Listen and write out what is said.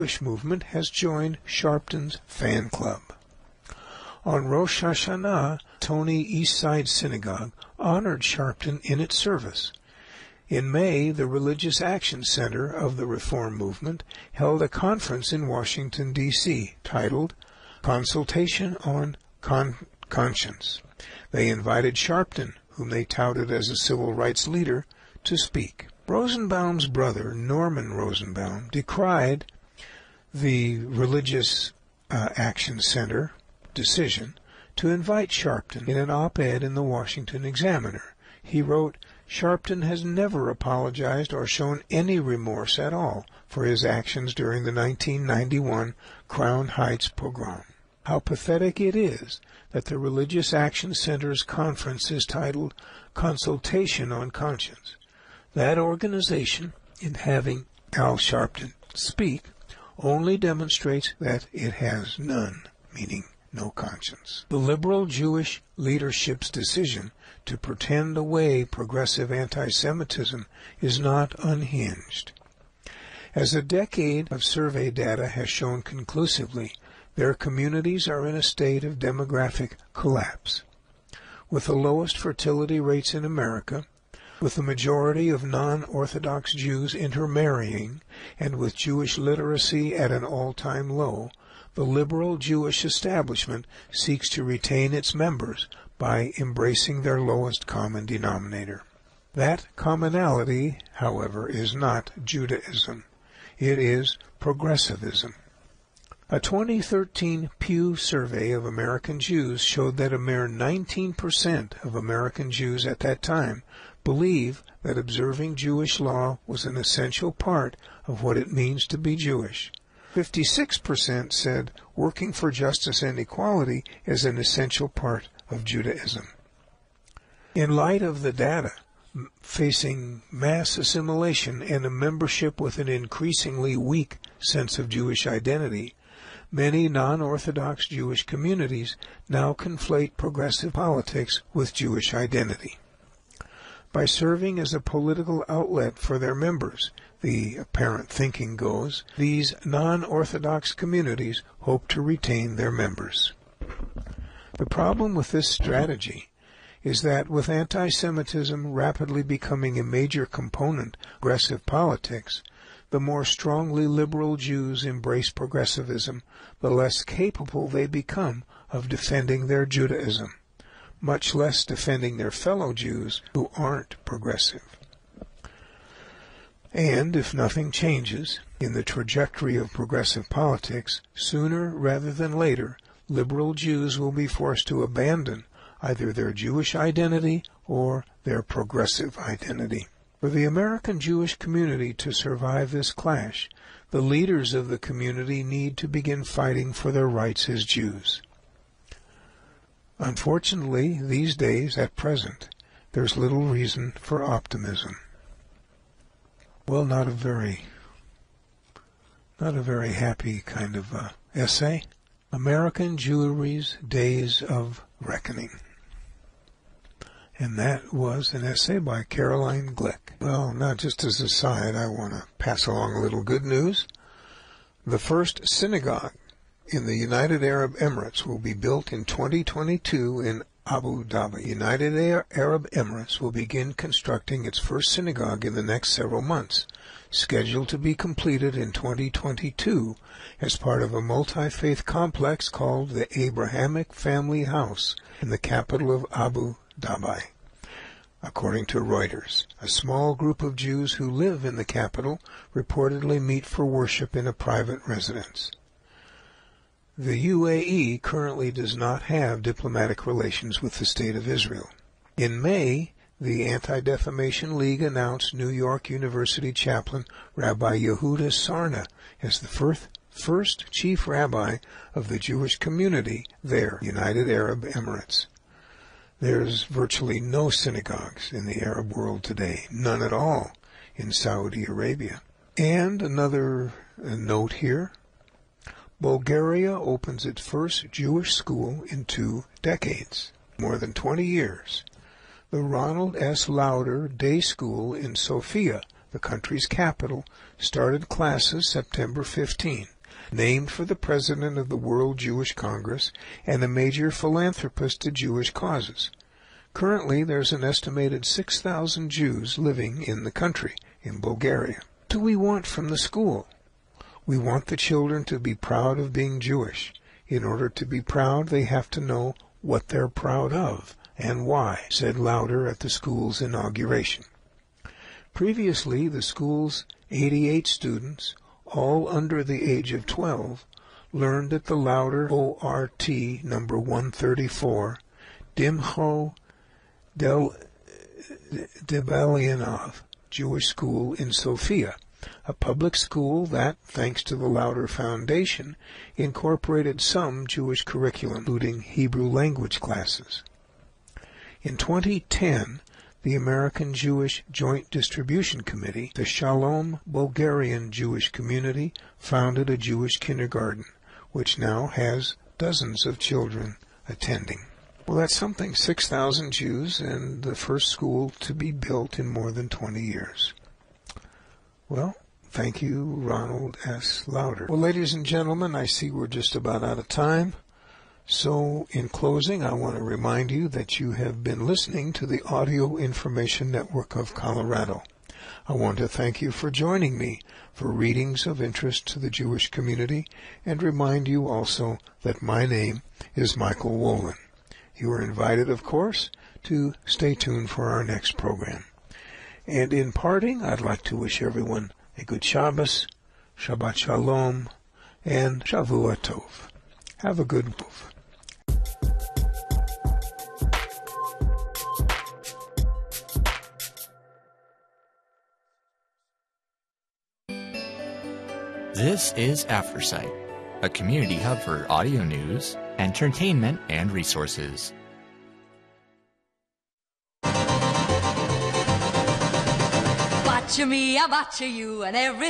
Jewish movement has joined Sharpton's fan club. On Rosh Hashanah, Tony Eastside Synagogue honored Sharpton in its service. In May, the Religious Action Center of the Reform Movement held a conference in Washington, D.C., titled Consultation on Conscience. They invited Sharpton, whom they touted as a civil rights leader, to speak. Rosenbaum's brother, Norman Rosenbaum, decried the Religious Action Center decision to invite Sharpton in an op-ed in the Washington Examiner. He wrote, "Sharpton has never apologized or shown any remorse at all for his actions during the 1991 Crown Heights pogrom. How pathetic it is that the Religious Action Center's conference is titled Consultation on Conscience. That organization, in having Al Sharpton speak, only demonstrates that it has none, meaning no conscience." The liberal Jewish leadership's decision to pretend away progressive anti-Semitism is not unhinged. As a decade of survey data has shown conclusively, their communities are in a state of demographic collapse. With the lowest fertility rates in America, with the majority of non-Orthodox Jews intermarrying, and with Jewish literacy at an all-time low, the liberal Jewish establishment seeks to retain its members by embracing their lowest common denominator. That commonality, however, is not Judaism. It is progressivism. A 2013 Pew survey of American Jews showed that a mere 19% of American Jews at that time believe that observing Jewish law was an essential part of what it means to be Jewish. 56% said working for justice and equality is an essential part of Judaism. In light of the data, facing mass assimilation and a membership with an increasingly weak sense of Jewish identity, many non-Orthodox Jewish communities now conflate progressive politics with Jewish identity. By serving as a political outlet for their members, the apparent thinking goes, these non-Orthodox communities hope to retain their members. The problem with this strategy is that with anti-Semitism rapidly becoming a major component of progressive politics, the more strongly liberal Jews embrace progressivism, the less capable they become of defending their Judaism, much less defending their fellow Jews who aren't progressive. And if nothing changes in the trajectory of progressive politics, sooner rather than later, liberal Jews will be forced to abandon either their Jewish identity or their progressive identity. For the American Jewish community to survive this clash, the leaders of the community need to begin fighting for their rights as Jews. Unfortunately, these days, at present, there's little reason for optimism. Well, not a very happy kind of essay. American Jewry's Days of Reckoning. And that was an essay by Caroline Glick. Well, now just as a side, I want to pass along a little good news. The first synagogue in the United Arab Emirates will be built in 2022 in Abu Dhabi. United Arab Emirates will begin constructing its first synagogue in the next several months, scheduled to be completed in 2022 as part of a multi-faith complex called the Abrahamic Family House in the capital of Abu Dhabi. According to Reuters, a small group of Jews who live in the capital reportedly meet for worship in a private residence. The UAE currently does not have diplomatic relations with the State of Israel. In May, the Anti-Defamation League announced New York University chaplain Rabbi Yehuda Sarna as the first chief rabbi of the Jewish community there, United Arab Emirates. There's virtually no synagogues in the Arab world today, none at all in Saudi Arabia. And another note here, Bulgaria opens its first Jewish school in 2 decades, more than 20 years. The Ronald S. Lauder Day School in Sofia, the country's capital, started classes September 15, named for the president of the World Jewish Congress and a major philanthropist to Jewish causes. Currently, there's an estimated 6,000 Jews living in the country, in Bulgaria. What do we want from the school? We want the children to be proud of being Jewish. In order to be proud, they have to know what they're proud of and why, said Lauder at the school's inauguration. Previously, the school's 88 students, all under the age of 12, learned at the Lauder ORT number 134, Dimcho Debelianov Jewish School in Sofia, a public school that, thanks to the Lauder Foundation, incorporated some Jewish curriculum, including Hebrew language classes. In 2010, the American Jewish Joint Distribution Committee, the Shalom Bulgarian Jewish Community, founded a Jewish kindergarten, which now has dozens of children attending. Well, that's something, 6,000 Jews and the first school to be built in more than 20 years. Well, thank you, Ronald S. Lauder. Well, ladies and gentlemen, I see we're just about out of time. So, in closing, I want to remind you that you have been listening to the Audio Information Network of Colorado. I want to thank you for joining me for readings of interest to the Jewish community and remind you also that my name is Michael Wolin. You are invited, of course, to stay tuned for our next program. And in parting, I'd like to wish everyone a good Shabbos, Shabbat Shalom, and Shavua Tov. Have a good move. This is AfterSight, a community hub for audio news, entertainment, and resources. Watch me, I watch you, and every